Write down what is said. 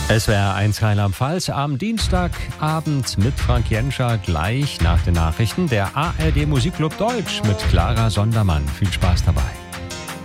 SWR 1 Rheinland-Pfalz am Dienstagabend mit Frank Jenscher, gleich nach den Nachrichten der ARD Musikclub Deutsch mit Clara Sondermann. Viel Spaß dabei.